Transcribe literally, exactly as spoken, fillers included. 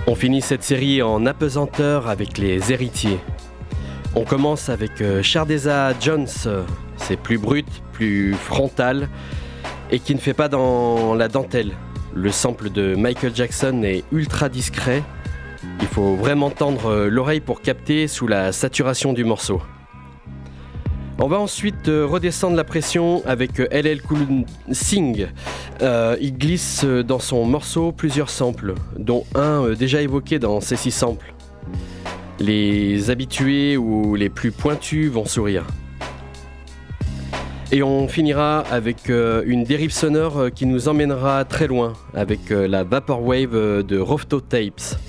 On finit cette série en apesanteur avec les héritiers. On commence avec euh, Shardeza Jones, c'est plus brut, plus frontal et qui ne fait pas dans la dentelle. Le sample de Michael Jackson est ultra discret, il faut vraiment tendre l'oreille pour capter sous la saturation du morceau. On va ensuite redescendre la pression avec L L Cool Singh. Euh, il glisse dans son morceau plusieurs samples, dont un déjà évoqué dans C six Samples. Les habitués ou les plus pointus vont sourire. Et on finira avec une dérive sonore qui nous emmènera très loin, avec la Vaporwave de Rofto Tapes.